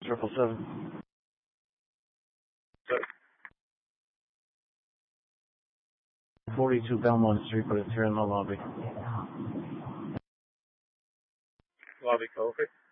777. 42 Belmont Street, but it's here in the lobby. Lobby, copy.